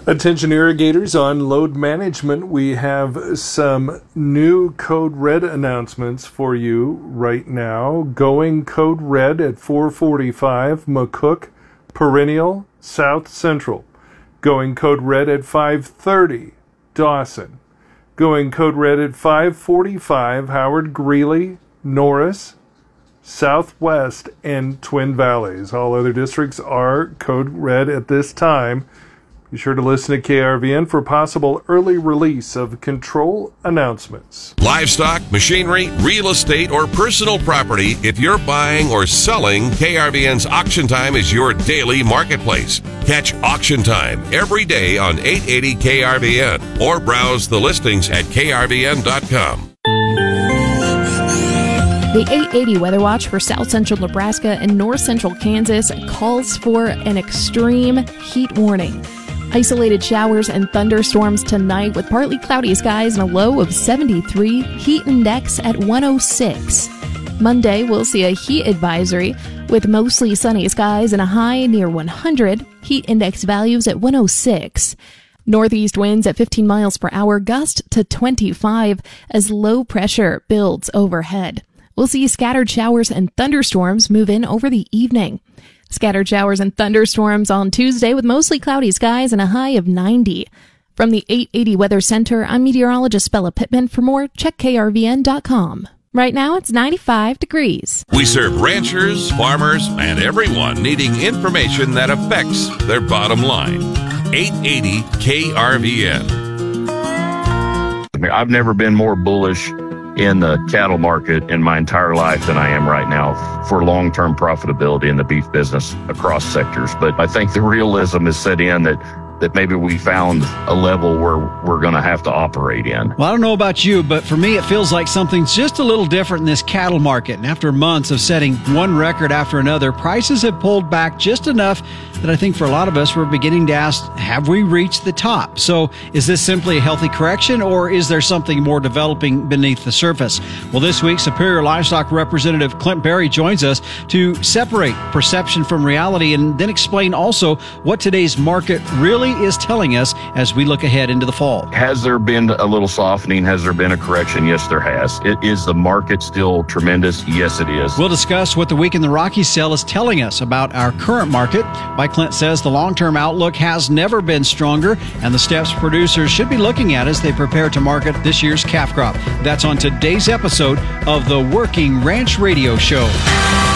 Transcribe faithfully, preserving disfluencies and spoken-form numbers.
Attention irrigators on load management. We have some new code red announcements for you right now. Going code red at four forty-five, McCook, Perennial, South Central. Going code red at five thirty, Dawson. Going code red at five forty-five, Howard Greeley, Norris, Southwest, and Twin Valleys. All other districts are code red at this time. Be sure to listen to K R V N for possible early release of control announcements. Livestock, machinery, real estate, or personal property. If you're buying or selling, K R V N's Auction Time is your daily marketplace. Catch Auction Time every day on eight eighty K R V N or browse the listings at K R V N dot com. The eight eighty Weather Watch for South Central Nebraska and North Central Kansas calls for an extreme heat warning. Isolated showers and thunderstorms tonight with partly cloudy skies and a low of seventy-three, heat index at one oh six. Monday, we'll see a heat advisory with mostly sunny skies and a high near one hundred, heat index values at one oh six. Northeast winds at fifteen miles per hour, gust to twenty-five as low pressure builds overhead. We'll see scattered showers and thunderstorms move in over the evening. Scattered showers and thunderstorms on Tuesday with mostly cloudy skies and a high of ninety. From the eight eighty Weather Center, I'm meteorologist Bella Pittman. For more, check K R V N dot com. Right now, it's ninety-five degrees. We serve ranchers, farmers, and everyone needing information that affects their bottom line. eight eighty K R V N. I've never been more bullish in the cattle market in my entire life than I am right now for long-term profitability in the beef business across sectors. But I think the realism has set in that that maybe we found a level where we're going to have to operate in. Well, I don't know about you, but for me, it feels like something's just a little different in this cattle market. And after months of setting one record after another, prices have pulled back just enough that I think for a lot of us, we're beginning to ask, have we reached the top? So is this simply a healthy correction, or is there something more developing beneath the surface? Well, this week, Superior Livestock Representative Clint Berry joins us to separate perception from reality and then explain also what today's market really is telling us as we look ahead into the fall. Has there been a little softening? Has there been a correction? Yes, there has. It, is the market still tremendous? Yes, it is. We'll discuss what the week in the Rockies sale is telling us about our current market. Mike Clint says the long-term outlook has never been stronger, and the steps producers should be looking at as they prepare to market this year's calf crop. That's on today's episode of the Working Ranch Radio Show.